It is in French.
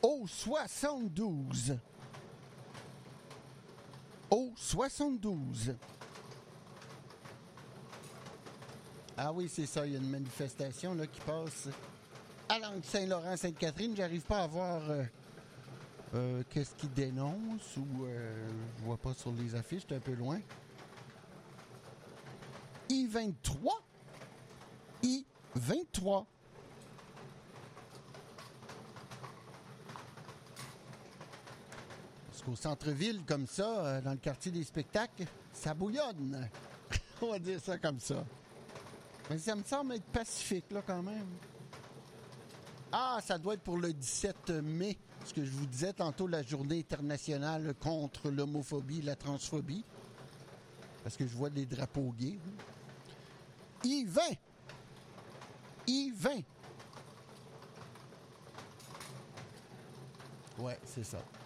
Au 72. Au 72. Ah oui, c'est ça. Il y a une manifestation là, qui passe à l'angle Saint-Laurent-Sainte-Catherine. J'arrive pas à voir qu'est-ce qu'il dénonce ou je vois pas sur les affiches. C'est un peu loin. I-23. I-23. Parce qu'au centre-ville, comme ça, dans le quartier des spectacles, ça bouillonne. On va dire ça comme ça. Mais ça me semble être pacifique, là, quand même. Ah, ça doit être pour le 17 mai. Ce que je vous disais tantôt, la journée internationale contre l'homophobie et la transphobie. Parce que je vois des drapeaux gays. I-20. I-20. Ouais, c'est ça.